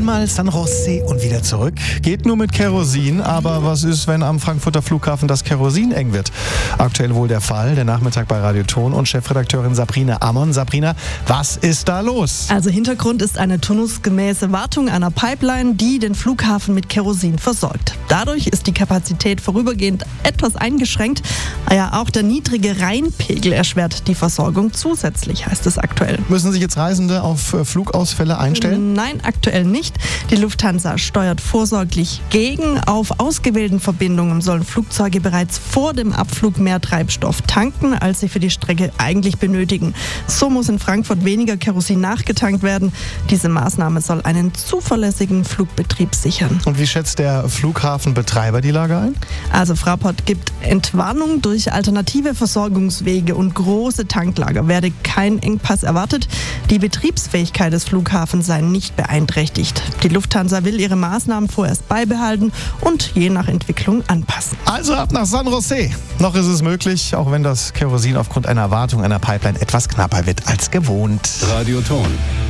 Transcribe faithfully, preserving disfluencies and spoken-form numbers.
Einmal San Jose und wieder zurück. Geht nur mit Kerosin, aber was ist, wenn am Frankfurter Flughafen das Kerosin eng wird? Aktuell wohl der Fall. Der Nachmittag bei Radio Ton und Chefredakteurin Sabrina Ammon. Sabrina, was ist da los? Also Hintergrund ist eine turnusgemäße Wartung einer Pipeline, die den Flughafen mit Kerosin versorgt. Dadurch ist die Kapazität vorübergehend etwas eingeschränkt. Ja, auch der niedrige Rheinpegel erschwert die Versorgung zusätzlich, heißt es aktuell. Müssen sich jetzt Reisende auf Flugausfälle einstellen? Nein, aktuell nicht. Die Lufthansa steuert vorsorglich gegen. Auf ausgewählten Verbindungen sollen Flugzeuge bereits vor dem Abflug mehr Treibstoff tanken, als sie für die Strecke eigentlich benötigen. So muss in Frankfurt weniger Kerosin nachgetankt werden. Diese Maßnahme soll einen zuverlässigen Flugbetrieb sichern. Und wie schätzt der Flughafenbetreiber die Lage ein? Also Fraport gibt Entwarnung. Durch alternative Versorgungswege und große Tanklager werde kein Engpass erwartet. Die Betriebsfähigkeit des Flughafens sei nicht beeinträchtigt. Die Lufthansa will ihre Maßnahmen vorerst beibehalten und je nach Entwicklung anpassen. Also ab nach San Jose. Noch ist es möglich, auch wenn das Kerosin aufgrund einer Wartung einer Pipeline etwas knapper wird als gewohnt. Radio Ton.